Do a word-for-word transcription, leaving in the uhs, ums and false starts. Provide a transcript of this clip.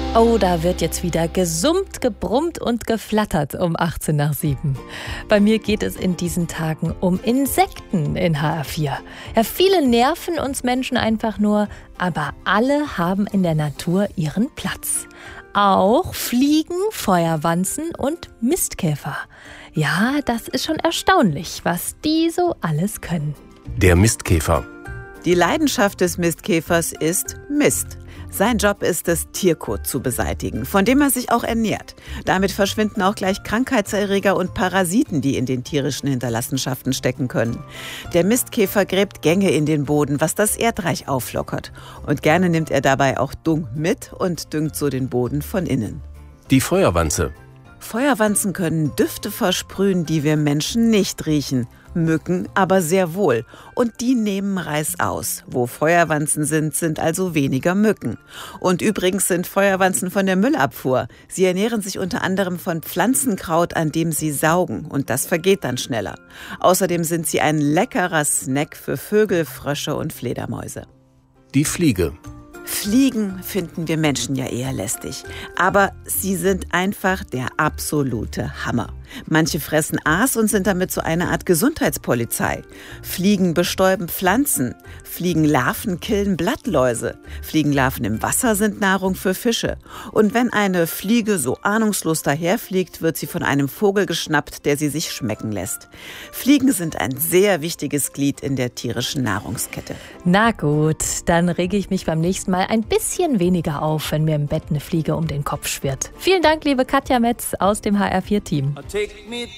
Oh, da wird jetzt wieder gesummt, gebrummt und geflattert um achtzehn nach sieben. Bei mir geht es in diesen Tagen um Insekten in H R vier. Ja, viele nerven uns Menschen einfach nur, aber alle haben in der Natur ihren Platz. Auch Fliegen, Feuerwanzen und Mistkäfer. Ja, das ist schon erstaunlich, was die so alles können. Der Mistkäfer. Die Leidenschaft des Mistkäfers ist Mist. Sein Job ist es, Tierkot zu beseitigen, von dem er sich auch ernährt. Damit verschwinden auch gleich Krankheitserreger und Parasiten, die in den tierischen Hinterlassenschaften stecken können. Der Mistkäfer gräbt Gänge in den Boden, was das Erdreich auflockert. Und gerne nimmt er dabei auch Dung mit und düngt so den Boden von innen. Die Feuerwanze. Feuerwanzen können Düfte versprühen, die wir Menschen nicht riechen. Mücken aber sehr wohl. Und die nehmen Reißaus. Wo Feuerwanzen sind, sind also weniger Mücken. Und übrigens sind Feuerwanzen von der Müllabfuhr. Sie ernähren sich unter anderem von Pflanzenkraut, an dem sie saugen. Und das vergeht dann schneller. Außerdem sind sie ein leckerer Snack für Vögel, Frösche und Fledermäuse. Die Fliege. Fliegen finden wir Menschen ja eher lästig. Aber sie sind einfach der absolute Hammer. Manche fressen Aas und sind damit so eine Art Gesundheitspolizei. Fliegen bestäuben Pflanzen. Fliegenlarven killen Blattläuse. Fliegenlarven im Wasser sind Nahrung für Fische. Und wenn eine Fliege so ahnungslos daherfliegt, wird sie von einem Vogel geschnappt, der sie sich schmecken lässt. Fliegen sind ein sehr wichtiges Glied in der tierischen Nahrungskette. Na gut, dann rege ich mich beim nächsten Mal ein bisschen weniger auf, wenn mir im Bett eine Fliege um den Kopf schwirrt. Vielen Dank, liebe Katja Metz aus dem H R vier Team. Take me